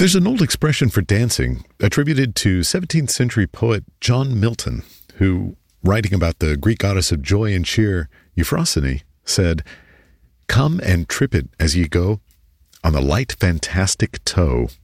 There's an old expression for dancing attributed to 17th century poet John Milton, who, writing about the Greek goddess of joy and cheer, Euphrosyne, said, "Come and trip it as ye go on the light fantastic toe."